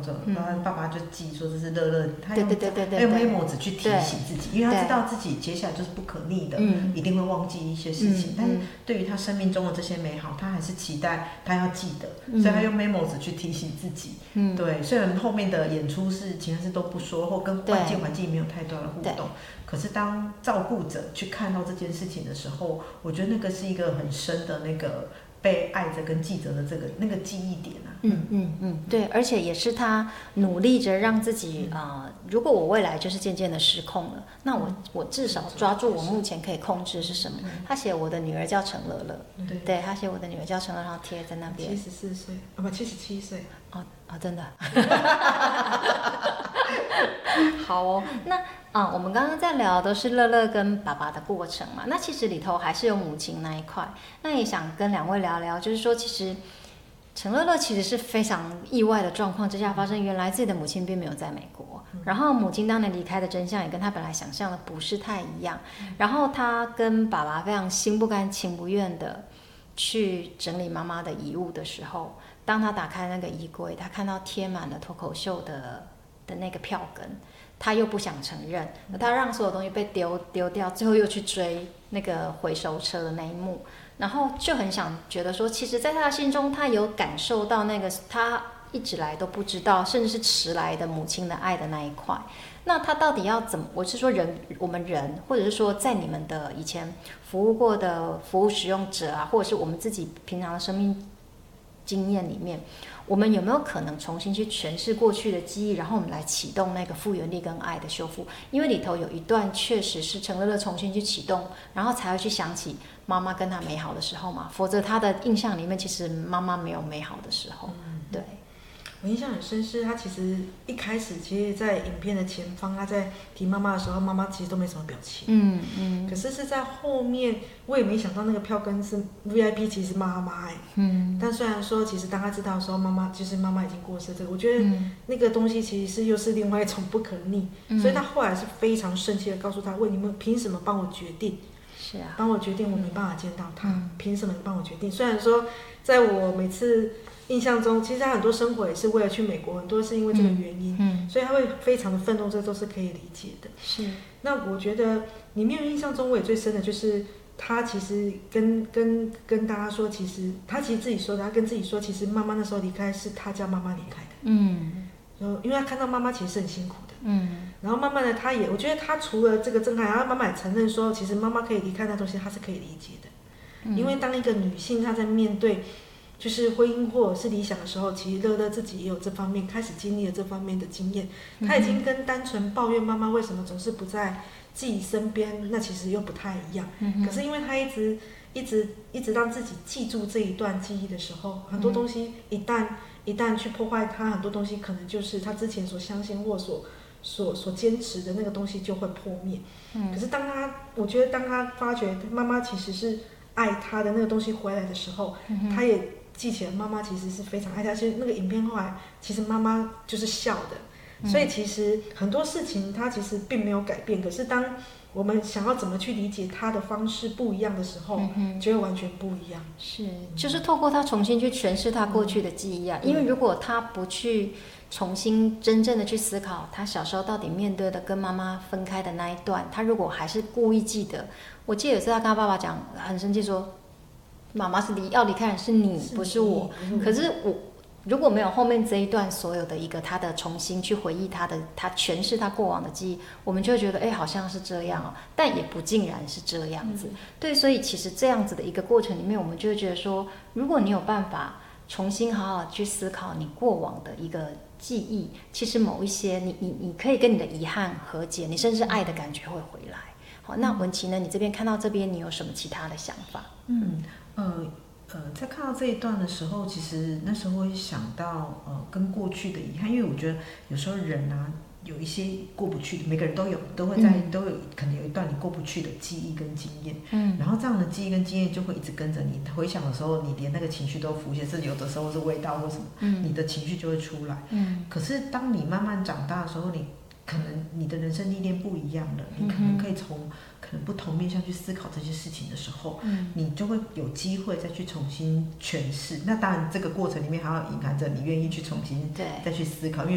时候，爸爸就记说这是乐乐，他用黑模子去提醒自己，因为他知道自己接下来就是不可逆的，一定会忘记一些事情。但是对于他生命中的这些美好，他还是期待他要记得，所以他用黑模子去提醒自己。对，虽然后面的演出是其他事都不说，或跟环境没有太多的互动，可是当照顾者去看到这件事情的时候，我觉得那个是一个很深的那个被爱着跟记着的那个记忆点啊。 对，而且也是他努力着让自己如果我未来就是渐渐的失控了，那我至少抓住我目前可以控制是什么。他写我的女儿叫陈乐乐，对，他写我的女儿叫陈乐乐，然后贴在那边。 74岁，不77岁。 真的。好哦，那我们刚刚在聊的都是乐乐跟爸爸的过程嘛，那其实里头还是有母亲那一块。那也想跟两位聊聊，就是说其实陈乐乐其实是非常意外的状况之下发生，原来自己的母亲并没有在美国，然后母亲当年离开的真相也跟他本来想象的不是太一样，然后他跟爸爸非常心不甘情不愿的去整理妈妈的遗物的时候，当他打开那个衣柜，他看到贴满了脱口秀的那个票根，他又不想承认，他让所有东西被丢掉，最后又去追那个回收车的那一幕，然后就很想觉得说，其实在他的心中，他有感受到那个他一直来都不知道，甚至是迟来的母亲的爱的那一块。那他到底要怎么？我是说我们人，或者是说在你们的以前服务过的服务使用者啊，或者是我们自己平常的生命经验里面，我们有没有可能重新去诠释过去的记忆，然后我们来启动那个复原力跟爱的修复？因为里头有一段确实是陈乐乐重新去启动，然后才会去想起妈妈跟他美好的时候嘛，否则他的印象里面其实妈妈没有美好的时候。对， 我印象很深是他其实一开始其实在影片的前方，他在提妈妈的时候，妈妈其实都没什么表情。可是在后面，我也没想到那个票根是 VIP， 其实是妈妈但虽然说其实当他知道的时候，妈妈已经过世，这个我觉得那个东西其实又是另外一种不可逆。所以他后来是非常生气的告诉他，问你们凭什么帮我决定？ 是啊， 帮我决定，我没办法见到他，凭什么你帮我决定？虽然说在我每次印象中，其实他很多生活也是为了去美国，很多是因为这个原因，所以他会非常的愤怒，这都是可以理解的。 是。 那我觉得里面印象中我也最深的就是他其实跟大家说，其实他其实自己说的，他跟自己说，其实妈妈那时候离开是他叫妈妈离开的。因为他看到妈妈其实是很辛苦的。然后慢慢的我觉得他除了这个震撼，然后妈妈也承认说，其实妈妈可以离开那东西，他是可以理解的。因为当一个女性她在面对就是婚姻或者是理想的时候，其实乐乐自己也有这方面开始经历了这方面的经验。他已经跟单纯抱怨妈妈为什么总是不在自己身边，那其实又不太一样。可是因为他一直让自己记住这一段记忆的时候，很多东西一旦去破坏他，很多东西可能就是他之前所相信或所坚持的那个东西就会破灭。可是我觉得当他发觉妈妈其实是爱他的那个东西回来的时候，他也记起来妈妈其实是非常爱他。其实那个影片后来，其实妈妈就是笑的。所以其实很多事情他其实并没有改变，可是当我们想要怎么去理解他的方式不一样的时候，就会完全不一样。 是，就是透过他重新去诠释他过去的记忆啊。因为如果他不去重新真正的去思考他小时候到底面对的跟妈妈分开的那一段，他如果还是故意记得，我记得有次他跟他爸爸讲，很生气说，妈妈要离开的是你，不是我。可是如果没有后面这一段所有的一个他的重新去回忆他诠释他过往的记忆，我们就会觉得好像是这样但也不尽然是这样子。对，所以其实这样子的一个过程里面，我们就会觉得说，如果你有办法重新好好去思考你过往的一个记忆，其实某一些你可以跟你的遗憾和解，你甚至爱的感觉会回来。好，那文琪呢？你这边看到这边，你有什么其他的想法？ 在看到这一段的时候，其实那时候会想到跟过去的遗憾，因为我觉得有时候人啊有一些过不去的，每个人都有可能有一段你过不去的记忆跟经验，然后这样的记忆跟经验就会一直跟着你，回想的时候，你连那个情绪都浮现，甚至有的时候是味道或什么，你的情绪就会出来。可是当你慢慢长大的时候，可能你的人生历练不一样了，你可能可以从可能不同面向去思考这些事情的时候，你就会有机会再去重新诠释。那当然这个过程里面还要隐含着你愿意去重新再去思考，因为